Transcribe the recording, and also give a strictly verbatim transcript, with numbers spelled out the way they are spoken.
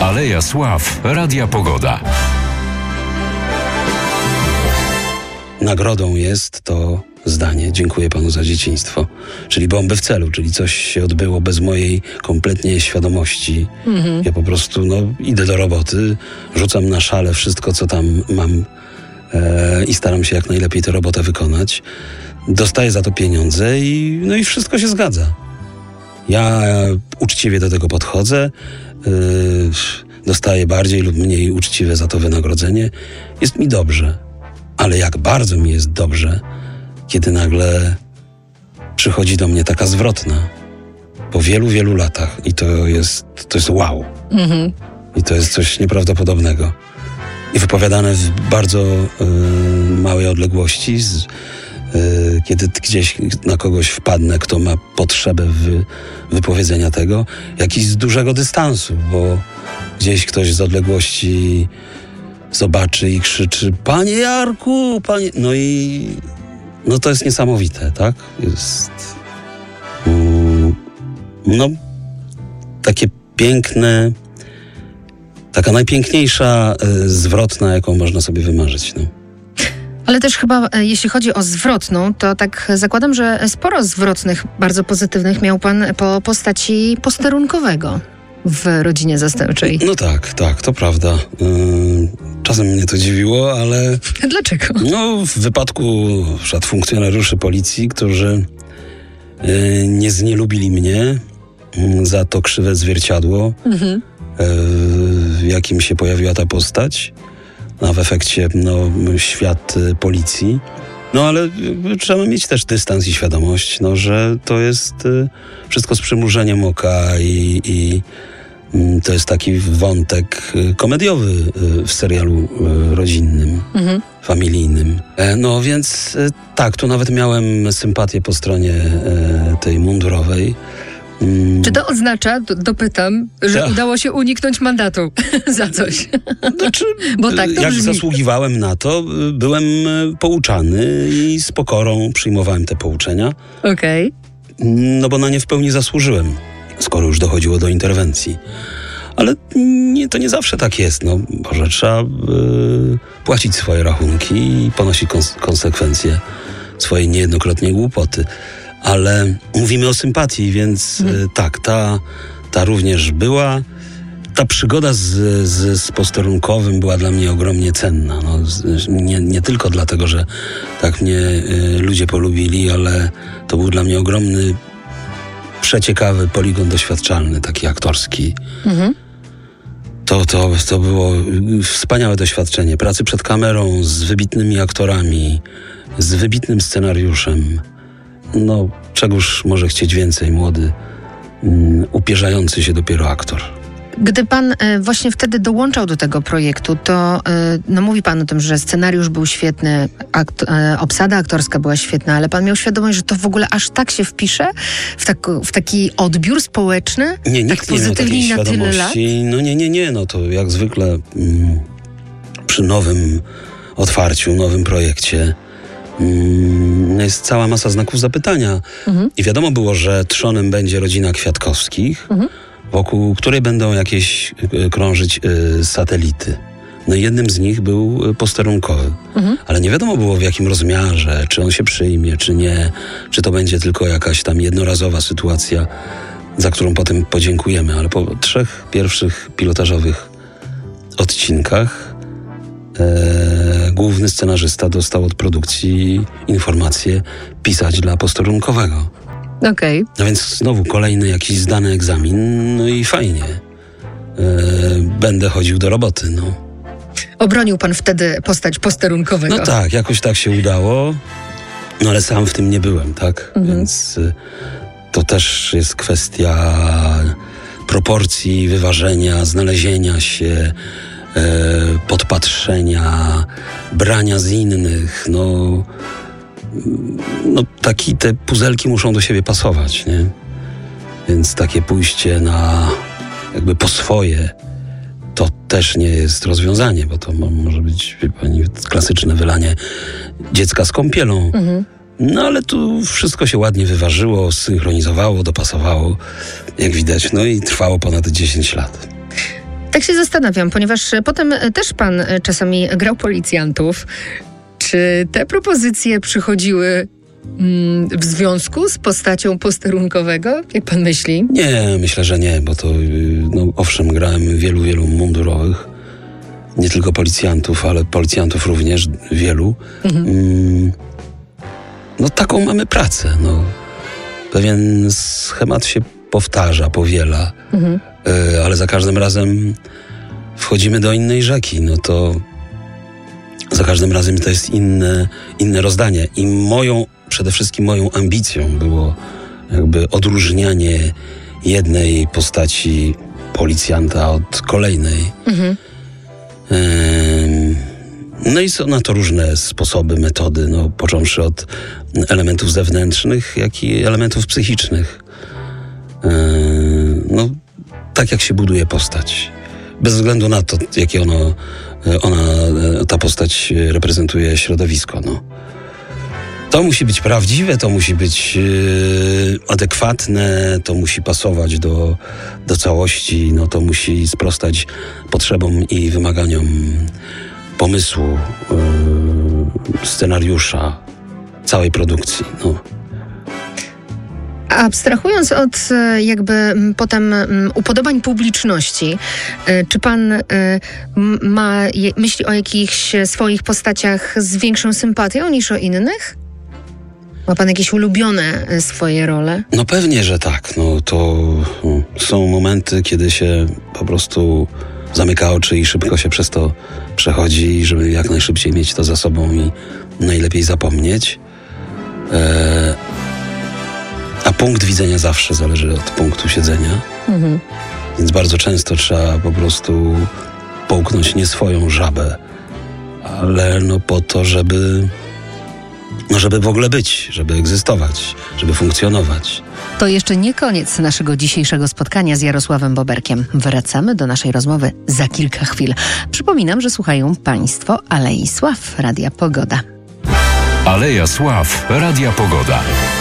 Aleja Sław, Radia Pogoda. Nagrodą jest to zdanie "dziękuję panu za dzieciństwo", czyli bombę w celu, czyli coś się odbyło bez mojej kompletnie świadomości. Mhm. Ja po prostu no, idę do roboty, rzucam na szale wszystko, co tam mam e, i staram się jak najlepiej tę robotę wykonać. Dostaję za to pieniądze i, no i wszystko się zgadza. Ja uczciwie do tego podchodzę, yy, dostaję bardziej lub mniej uczciwe za to wynagrodzenie. Jest mi dobrze, ale jak bardzo mi jest dobrze, kiedy nagle przychodzi do mnie taka zwrotna po wielu, wielu latach i to jest, to jest wow. Mhm. I to jest coś nieprawdopodobnego. I wypowiadane w bardzo yy, małej odległości, z, kiedy gdzieś na kogoś wpadnę, kto ma potrzebę wy, wypowiedzenia tego, jakiś z dużego dystansu, bo gdzieś ktoś z odległości zobaczy i krzyczy: panie Jarku, panie... No i no to jest niesamowite, tak? Jest mm, no takie piękne, taka najpiękniejsza y, zwrotna, jaką można sobie wymarzyć, no. Ale też chyba, jeśli chodzi o zwrotną, to tak zakładam, że sporo zwrotnych, bardzo pozytywnych miał pan po postaci posterunkowego w rodzinie zastępczej. No tak, tak, to prawda. Czasem mnie to dziwiło, ale... Dlaczego? No, w wypadku przykład funkcjonariuszy policji, którzy nie znielubili mnie za to krzywe zwierciadło, mhm. w jakim się pojawiła ta postać, a w efekcie no, świat policji. No ale trzeba mieć też dystans i świadomość, no, że to jest y, wszystko z przymrużeniem oka i, i y, to jest taki wątek y, komediowy y, w serialu y, rodzinnym, mhm. familijnym. E, no więc y, tak, tu nawet miałem sympatię po stronie y, tej mundurowej. Czy to oznacza, dopytam, że ja. udało się uniknąć mandatu za coś? Znaczy, Bo tak to jak brzmi. zasługiwałem na to, byłem pouczany i z pokorą przyjmowałem te pouczenia. Okej. Okay. No bo na nie w pełni zasłużyłem, skoro już dochodziło do interwencji. Ale nie, to nie zawsze tak jest, no, bo trzeba y, płacić swoje rachunki i ponosić kons- konsekwencje swojej niejednokrotnie głupoty. Ale mówimy o sympatii, więc hmm. tak, ta, ta również była. Ta przygoda z, z, z posterunkowym była dla mnie ogromnie cenna. No, z, nie, nie tylko dlatego, że tak mnie y, ludzie polubili, ale to był dla mnie ogromny, przeciekawy poligon doświadczalny, taki aktorski. Hmm. To, to, to było wspaniałe doświadczenie pracy przed kamerą z wybitnymi aktorami, z wybitnym scenariuszem. No, czegoż może chcieć więcej młody, um, upierzający się dopiero aktor. Gdy pan e, właśnie wtedy dołączał do tego projektu, to e, no mówi pan o tym, że scenariusz był świetny, akt, e, obsada aktorska była świetna, ale pan miał świadomość, że to w ogóle aż tak się wpisze w, tak, w taki odbiór społeczny? Nie, nikt tak nie miał takiej na tyle lat? No nie, nie, nie, no to jak zwykle mm, przy nowym otwarciu, nowym projekcie jest cała masa znaków zapytania. Mhm. I wiadomo było, że trzonem będzie rodzina Kwiatkowskich, mhm. wokół której będą jakieś y, krążyć y, satelity. No i jednym z nich był posterunkowy. Mhm. Ale nie wiadomo było, w jakim rozmiarze, czy on się przyjmie, czy nie, czy to będzie tylko jakaś tam jednorazowa sytuacja, za którą potem podziękujemy. Ale po trzech pierwszych pilotażowych odcinkach E, główny scenarzysta dostał od produkcji informację pisać dla posterunkowego. Okej. Okay. No więc znowu kolejny jakiś zdany egzamin, no i fajnie. E, będę chodził do roboty, no. Obronił pan wtedy postać posterunkowego. No tak, jakoś tak się udało, no ale sam w tym nie byłem, tak? Mhm. Więc e, to też jest kwestia proporcji, wyważenia, znalezienia się, podpatrzenia, brania z innych, no, no taki te puzelki muszą do siebie pasować, nie? Więc takie pójście na jakby po swoje to też nie jest rozwiązanie, bo to może być, wie pani, klasyczne wylanie dziecka z kąpielą. Mhm. No ale tu wszystko się ładnie wyważyło, synchronizowało, dopasowało, jak widać, no i trwało ponad dziesięć lat. Tak się zastanawiam, ponieważ potem też pan czasami grał policjantów. Czy te propozycje przychodziły mm, w związku z postacią posterunkowego? Jak pan myśli? Nie, myślę, że nie, bo to, no, owszem, grałem wielu, wielu mundurowych. Nie tylko policjantów, ale policjantów również wielu. Mhm. Mm, no taką mamy pracę, no. Pewien schemat się powtarza, powiela, mhm. y, ale za każdym razem wchodzimy do innej rzeki, no to za każdym razem to jest inne, inne rozdanie. I moją, przede wszystkim moją ambicją było jakby odróżnianie jednej postaci policjanta od kolejnej. Mhm. No i są na to różne sposoby, metody, no, począwszy od elementów zewnętrznych, jak i elementów psychicznych. No, tak jak się buduje postać. Bez względu na to, jakie ono, ona, ta postać reprezentuje środowisko. No. To musi być prawdziwe, to musi być yy, adekwatne, to musi pasować do, do całości, no, to musi sprostać potrzebom i wymaganiom pomysłu, yy, scenariusza, całej produkcji. No. Abstrahując od jakby potem upodobań publiczności, czy pan ma myśli o jakichś swoich postaciach z większą sympatią niż o innych? Ma pan jakieś ulubione swoje role? No pewnie, że tak. No to no, są momenty, kiedy się po prostu zamyka oczy i szybko się przez to przechodzi, żeby jak najszybciej mieć to za sobą i najlepiej zapomnieć. E- A punkt widzenia zawsze zależy od punktu siedzenia. Mhm. Więc bardzo często trzeba po prostu połknąć nie swoją żabę, ale no po to, żeby, no żeby w ogóle być, żeby egzystować, żeby funkcjonować. To jeszcze nie koniec naszego dzisiejszego spotkania z Jarosławem Boberkiem. Wracamy do naszej rozmowy za kilka chwil. Przypominam, że słuchają Państwo Alei Sław Radia Pogoda. Aleja Sław Radia Pogoda.